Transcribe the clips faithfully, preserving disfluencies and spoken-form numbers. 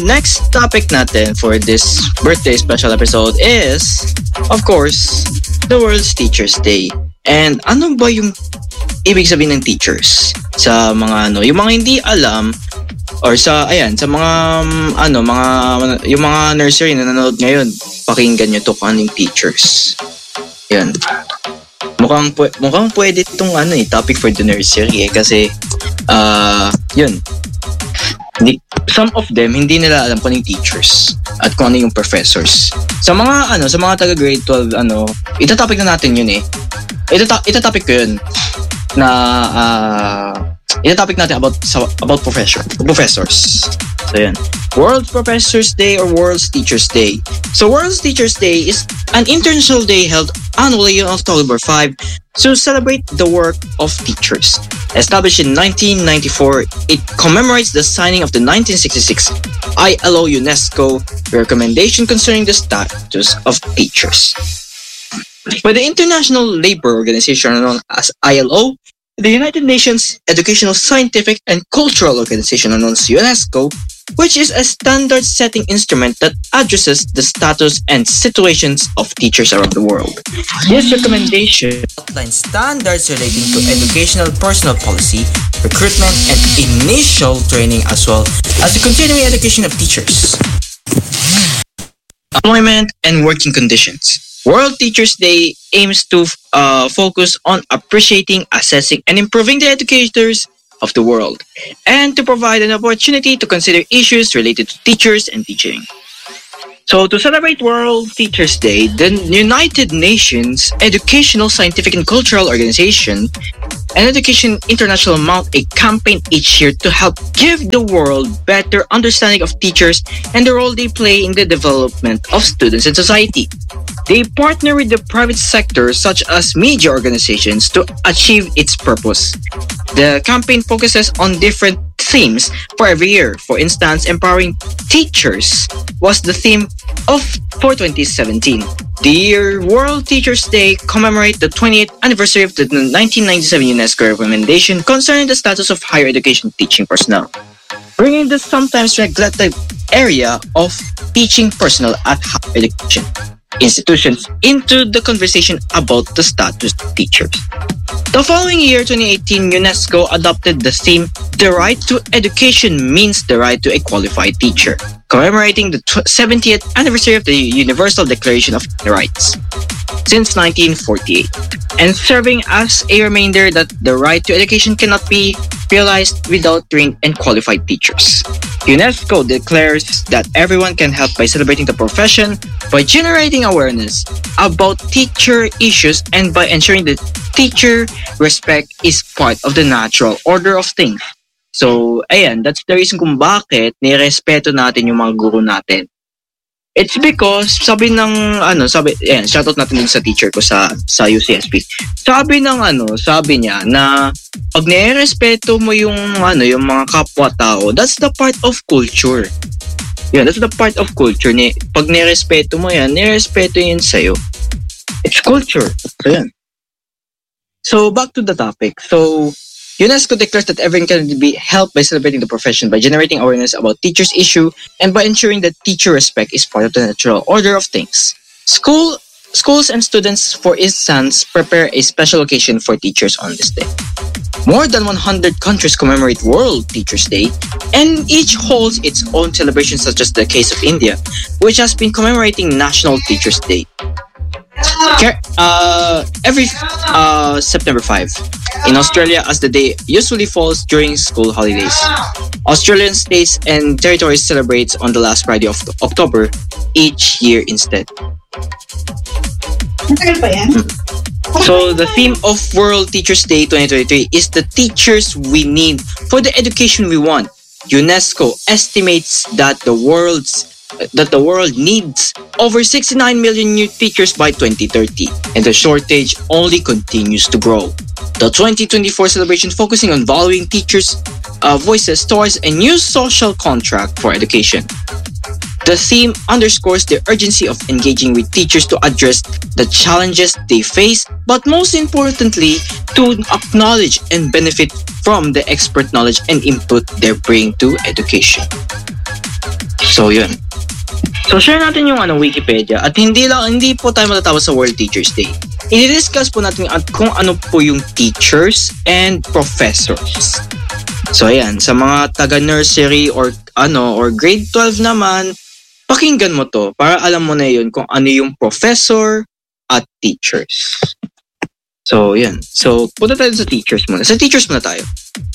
next topic natin for this birthday special episode is, of course, the World's Teachers Day. And ano ba yung ibig sabihin ng teachers? Sa mga ano, yung mga hindi alam, or sa, ayan, sa mga, um, ano, mga, yung mga nursery na nanonood ngayon, pakinggan nyo to kung anong teachers. Yan. Mukhang, mukhang pwede itong ano eh, topic for the nursery eh, kasi, uh, yun. Hindi, some of them, hindi nila alam kung anong teachers at kung ano yung professors. Sa mga, ano, sa mga taga grade twelve, ano, itatopic na natin yun eh. Ito itatopic ko yun na uh, itatopic natin about about professor professors. So yan. World Professors Day or World's Teachers Day. So World's Teachers Day is an international day held annually on October fifth to celebrate the work of teachers. Established in nineteen ninety-four, it commemorates the signing of the nineteen sixty-six I L O UNESCO recommendation concerning the status of teachers. By the International Labour Organization, known as I L O, the United Nations Educational, Scientific and Cultural Organization, known as UNESCO, which is a standard-setting instrument that addresses the status and situations of teachers around the world. This recommendation outlines standards relating to educational personnel policy, recruitment, and initial training, as well as the continuing education of teachers, employment, and working conditions. World Teachers Day aims to uh, focus on appreciating, assessing, and improving the educators of the world, and to provide an opportunity to consider issues related to teachers and teaching. So, to celebrate World Teachers Day, the United Nations Educational, Scientific, and Cultural Organization and Education International mount a campaign each year to help give the world better understanding of teachers and the role they play in the development of students and society. They partner with the private sector, such as media organizations, to achieve its purpose. The campaign focuses on different themes for every year. For instance, empowering teachers was the theme of for twenty seventeen. The year World Teachers Day commemorates the twentieth anniversary of the nineteen ninety-seven UNESCO recommendation concerning the status of higher education teaching personnel, bringing the sometimes neglected area of teaching personnel at higher education institutions into the conversation about the status of teachers. The following year, twenty eighteen, UNESCO adopted the theme, "The right to education means the right to a qualified teacher," commemorating the seventieth anniversary of the Universal Declaration of Human Rights since nineteen forty-eight, and serving as a reminder that the right to education cannot be realized without trained and qualified teachers. UNESCO declares that everyone can help by celebrating the profession, by generating awareness about teacher issues, and by ensuring that teacher respect is part of the natural order of things. So, ayan, that's the reason kung bakit nirespeto natin yung mga guro natin. It's because, sabi ng, ano, sabi, ayan, shoutout natin din sa teacher ko sa, sa U C S P. Sabi ng, ano, sabi niya na, pag nirespeto mo yung, ano, yung mga kapwa-tao, that's the part of culture. Yeah, that's the part of culture. Ni, pag nirespeto mo yan, nirespeto yun sa'yo. It's culture. So, yan. So, back to the topic. So, UNESCO declares that everyone can be helped by celebrating the profession, by generating awareness about teachers' issue, and by ensuring that teacher respect is part of the natural order of things. School, schools and students, for instance, prepare a special occasion for teachers on this day. More than one hundred countries commemorate World Teachers Day, and each holds its own celebration, such as the case of India, which has been commemorating National Teachers Day. Uh, every uh, September fifth in Australia, as the day usually falls during school holidays. Australian states and territories celebrates on the last Friday of October each year instead. So the theme of World Teachers Day twenty twenty-three is the teachers we need for the education we want. UNESCO estimates that the world's that the world needs over sixty-nine million new teachers by twenty thirty, and the shortage only continues to grow. The twenty twenty-four celebration focusing on valuing teachers' uh, voices towards a new social contract for education. The theme underscores the urgency of engaging with teachers to address the challenges they face, but most importantly, to acknowledge and benefit from the expert knowledge and input they bring to education. So, yun. So, share natin yung ano, Wikipedia. At hindi lang, hindi po tayo matatapos sa World Teachers Day. I-discuss po natin at kung ano po yung teachers and professors. So, ayan. Sa mga taga-nursery or ano, or grade twelve naman, pakinggan mo to para alam mo na yun kung ano yung professor at teachers. So, yan. So, punta tayo sa teachers muna. Sa teachers muna tayo.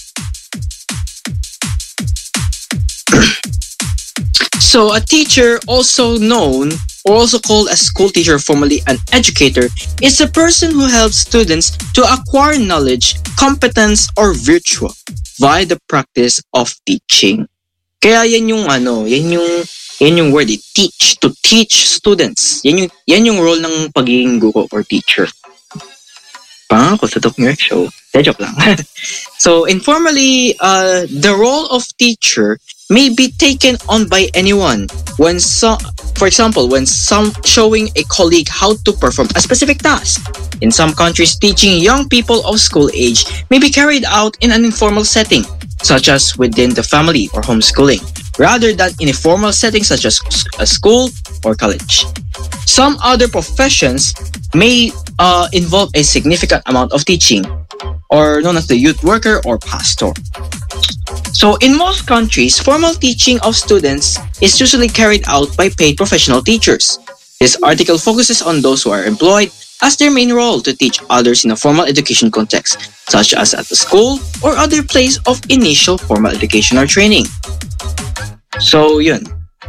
So, a teacher, also known or also called a school teacher, formerly an educator, is a person who helps students to acquire knowledge, competence, or virtue via the practice of teaching. Kaya yan yung ano, yan yung yan yung word, eh, teach, to teach students. Yan yung yan yung role ng pagiging guro or teacher. Pangako sa Doc Nerd Show. De, joke lang. So, informally, uh, the role of teacher may be taken on by anyone when so, for example, when some showing a colleague how to perform a specific task. In some countries, teaching young people of school age may be carried out in an informal setting, such as within the family or homeschooling, rather than in a formal setting such as a school or college. Some other professions may uh, involve a significant amount of teaching, or known as the youth worker or pastor. So in most countries, formal teaching of students is usually carried out by paid professional teachers. This article focuses on those who are employed as their main role to teach others in a formal education context, such as at the school or other place of initial formal education or training. So, yun.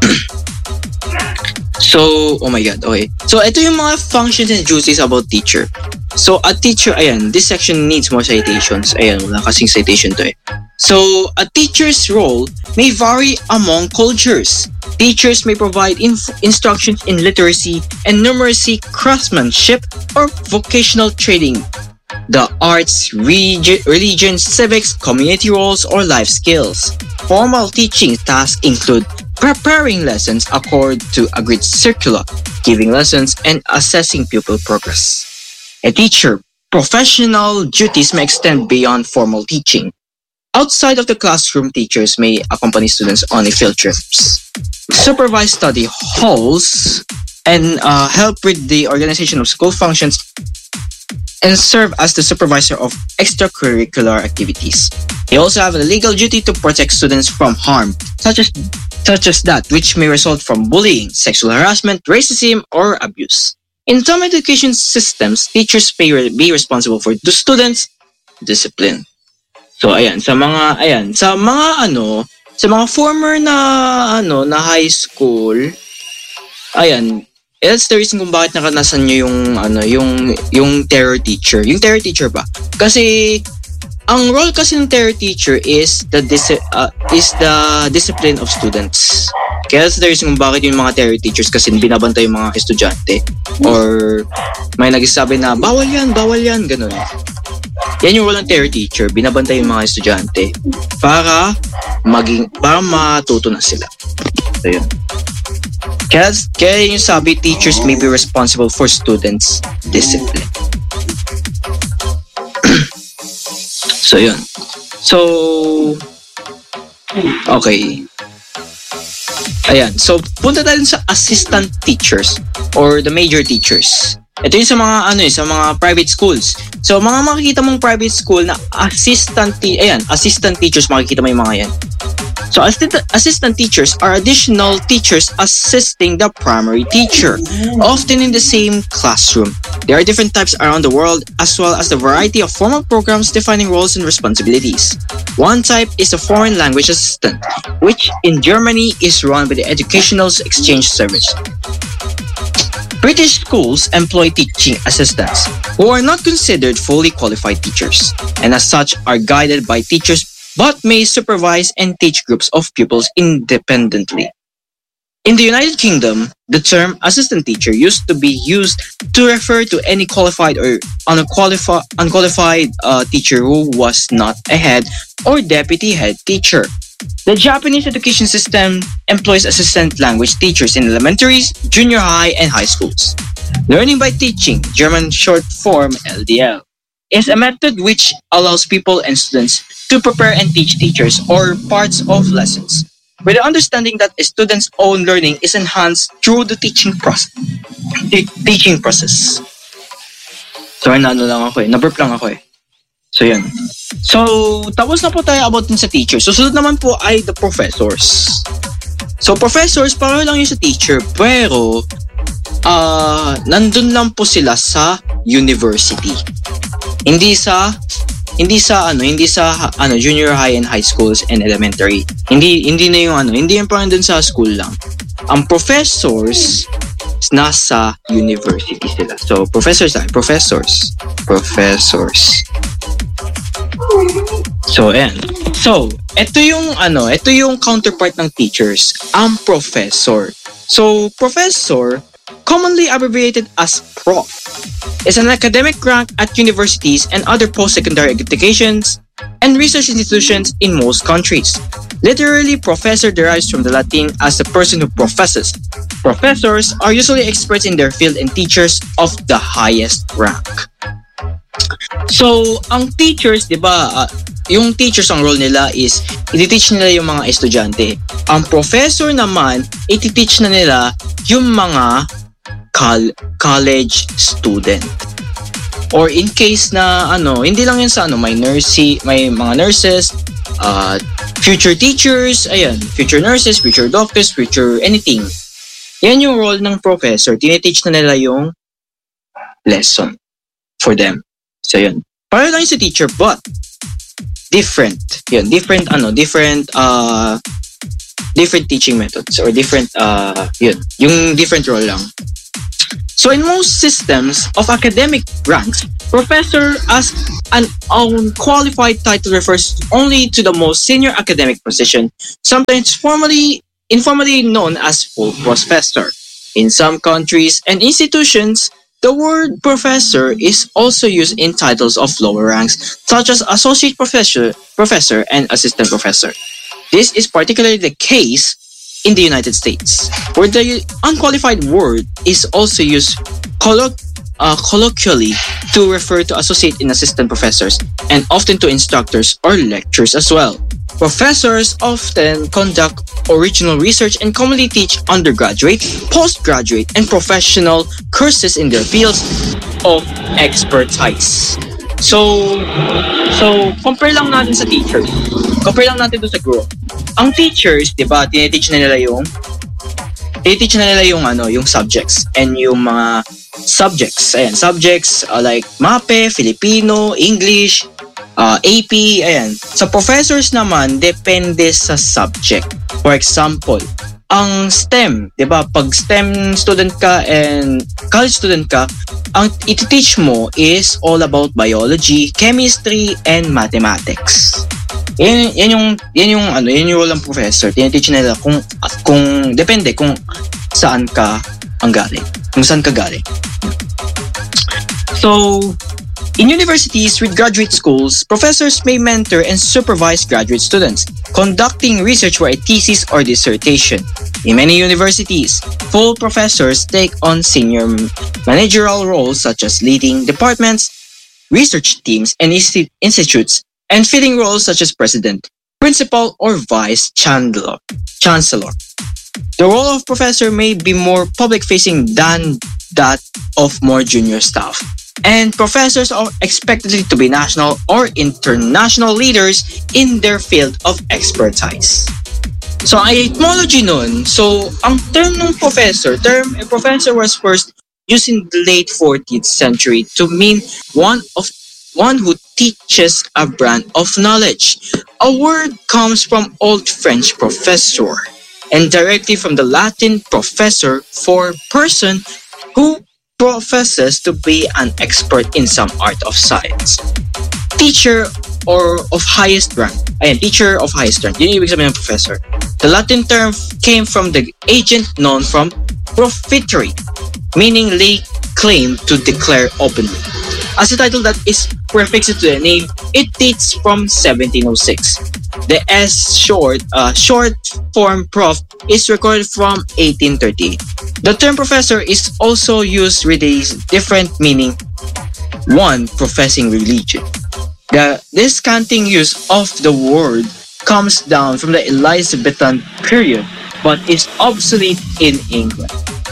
So, oh my God, okay. So, ito yung mga functions and duties about teacher. So, a teacher, ayan, this section needs more citations. Ayan, wala kasing citation to eh. So, a teacher's role may vary among cultures. Teachers may provide inf- instructions in literacy and numeracy, craftsmanship, or vocational training, the arts, regi- religion, civics, community roles, or life skills. Formal teaching tasks include preparing lessons according to agreed curricula, giving lessons, and assessing pupil progress. A teacher, professional duties may extend beyond formal teaching. Outside of the classroom, teachers may accompany students on field trips, supervise study halls, and uh, help with the organization of school functions, and serve as the supervisor of extracurricular activities. They also have a legal duty to protect students from harm, such as such as that which may result from bullying, sexual harassment, racism, or abuse. In some education systems, teachers may re- be responsible for the students' discipline. So ayan, sa mga ayan, sa mga ano, sa mga former na ano, na high school, ayan, that's the reason kung bakit nakanasan nyo yung ano, yung yung terror teacher. Yung terror teacher ba? Kasi ang role kasi ng terror teacher is the dis- uh, is the discipline of students. Kaya that's the reason kung bakit yung mga terror teachers kasi binabantay yung mga estudyante or may nagsasabi na bawal yan, bawal yan, ganun. Yan yung role ng terror teacher, binabantay yung mga estudyante para maging para matuto na sila. So yun. Kaya, kaya yung sabi, teachers may be responsible for students' discipline. So yun. So okay. Ayan. So punta tayo sa assistant teachers or the major teachers. Ito yung sa mga ano eh, sa mga private schools. So mga makikita mong private school na assistant te- ayan, assistant teachers, makikita mo yung mga yan. So assistant, assistant teachers are additional teachers assisting the primary teacher, often in the same classroom. There are different types around the world, as well as the variety of formal programs defining roles and responsibilities. One type is a foreign language assistant, which in Germany is run by the Educational Exchange Service. British schools employ teaching assistants, who are not considered fully qualified teachers, and as such are guided by teachers but may supervise and teach groups of pupils independently. In the United Kingdom, the term assistant teacher used to be used to refer to any qualified or unqualified, unqualified uh, teacher who was not a head or deputy head teacher. The Japanese education system employs assistant language teachers in elementaries, junior high, and high schools. Learning by teaching, German short form L D L, is a method which allows people and students to prepare and teach teachers or parts of lessons. with the understanding that a student's own learning is enhanced through the teaching process. Te- teaching process. Sorry, na ano lang ako eh. Naburp lang ako eh. So, yun. So, tapos na po tayo about din sa teachers. So, sunod naman po ay the professors. So, professors, pareho lang yung sa teacher. Pero, uh, nandun lang po sila sa university. Hindi sa, hindi sa, ano, hindi sa, ano, junior high and high schools and elementary. Hindi, hindi na yung, ano, hindi yung parang dun sa school lang. Ang professors, nasa university sila. So, professors lang. Professors. Professors. So, ayan. So, ito yung, ano, ito yung counterpart ng teachers. Ang professor. So, professor, commonly abbreviated as prof, is an academic rank at universities and other post-secondary educations and research institutions in most countries. Literally, professor derives from the Latin as the person who professes. Professors are usually experts in their field and teachers of the highest rank. So, ang teachers, di ba, uh, yung teachers, ang role nila is iti-teach nila yung mga estudyante. Ang professor naman, iti-teach na nila yung mga col- college student. Or in case na ano, hindi lang yun sa ano, may nurse, may mga nurses, uh, future teachers, ayan, future nurses, future doctors, future anything. Yan yung role ng professor. Tiniteach na nila yung lesson for them. So yun. Para lang yung sa teacher, but different. Yun, different ano, different uh different teaching methods or different uh yun, yung different role lang. So in most systems of academic ranks, professor as an unqualified title refers only to the most senior academic position, sometimes formally, informally known as full professor. In some countries and institutions, the word professor is also used in titles of lower ranks, such as associate professor, professor, and assistant professor. This is particularly the case in the United States, where the unqualified word is also used colloq- uh, colloquially to refer to associate and assistant professors, and often to instructors or lecturers as well. Professors often conduct original research and commonly teach undergraduate, postgraduate, and professional courses in their fields of expertise. So, so compare lang natin sa teachers. Compare lang natin doon sa group. Ang teachers, 'di ba, tiniteach na nila yung tiniteach na nila yung ano, yung subjects and yung mga subjects. Ayan, subjects uh, like MAPE, Filipino, English, uh, A P, ayan. Sa professors naman, depende sa subject. For example, ang STEM, 'di ba? Pag STEM student ka and college student ka, ang iti-teach mo is all about biology, chemistry, and mathematics. Yan, yan yung yan yung ano, yan yung role ng professor. Tiniteach nila kung kung depende kung saan ka ang galing. Kung saan ka galing. So, in universities with graduate schools, professors may mentor and supervise graduate students, conducting research for a thesis or dissertation. In many universities, full professors take on senior managerial roles such as leading departments, research teams, and insti- institutes, and filling roles such as president, principal, or vice chancellor. Chancellor. The role of professor may be more public-facing than that of more junior staff. And professors are expected to be national or international leaders in their field of expertise. So, ang etymology nun, so, ang term ng professor, term a professor was first used in the late fourteenth century to mean one of one who teaches a brand of knowledge. A word comes from Old French professor and directly from the Latin professor for person who professes to be an expert in some art of science. Teacher or of highest rank. Ayan, teacher of highest rank. Yun yung ibig sabihin ng professor. The Latin term came from the agent known from profitery, meaning lay claim to declare openly. As a title that is prefixed to the name, it dates from seventeen oh six. The S short, uh, short form prof is recorded from eighteen thirty. The term professor is also used with a different meaning. One, professing religion. The descanting use of the word comes down from the Elizabethan period but is obsolete in England.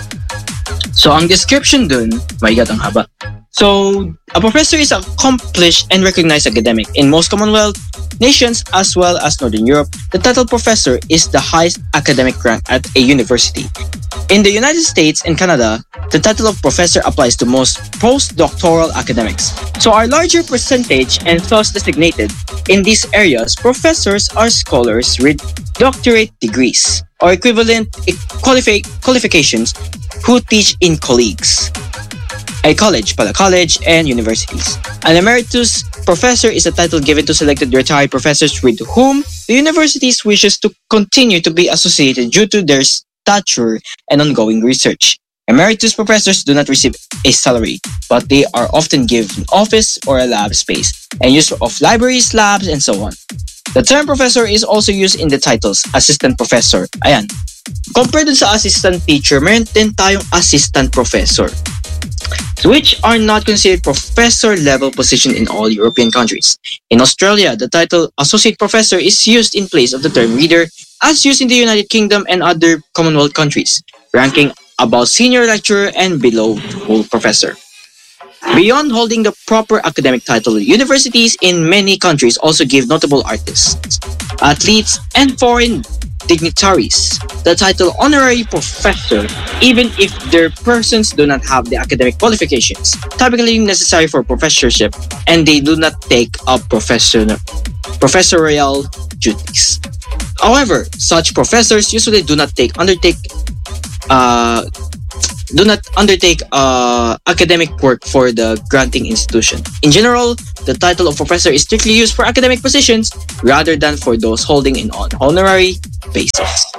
So, ang description dun, my God, ang haba. So, a professor is an accomplished and recognized academic. In most Commonwealth nations as well as Northern Europe, the title professor is the highest academic rank at a university. In the United States and Canada, the title of professor applies to most postdoctoral academics. So, our larger percentage and thus designated in these areas, professors are scholars with doctorate degrees or equivalent qualifi- qualifications who teach in colleagues. A college, pala college, and universities. An emeritus professor is a title given to selected retired professors with whom the universities wishes to continue to be associated due to their stature and ongoing research. Emeritus professors do not receive a salary, but they are often given office or a lab space and use of libraries, labs, and so on. The term professor is also used in the titles assistant professor. Ayan. Compared dun sa assistant teacher, meron din tayong assistant professor, which are not considered professor-level position in all European countries. In Australia, the title associate professor is used in place of the term reader as used in the United Kingdom and other Commonwealth countries, ranking above senior lecturer and below full professor. Beyond holding the proper academic title, universities in many countries also give notable artists, athletes, and foreign dignitaries the title honorary professor even if their persons do not have the academic qualifications typically necessary for professorship and they do not take up professional professorial duties. However, such professors usually do not take undertake uh, do not undertake uh, academic work for the granting institution. In general, the title of professor is strictly used for academic positions rather than for those holding in on honorary basis.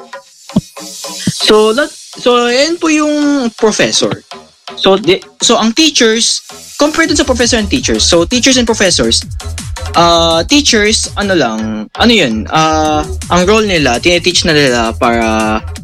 So, that, so yan po yung professor. So, di, so ang teachers, compared dun sa professor and teachers, so teachers and professors, uh, teachers, ano lang, ano yun, uh, ang role nila, tineteach na nila para